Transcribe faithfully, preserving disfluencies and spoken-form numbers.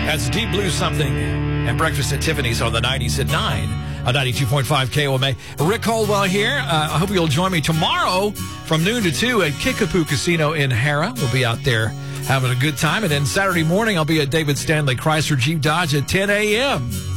That's Deep Blue Something and Breakfast at Tiffany's on the nineties at nine on ninety-two point five K O M A. Rick Caldwell here. Uh, I hope you'll join me tomorrow from noon to two at Kickapoo Casino in Harrah. We'll be out there having a good time. And then Saturday morning, I'll be at David Stanley Chrysler Jeep Dodge at ten a.m.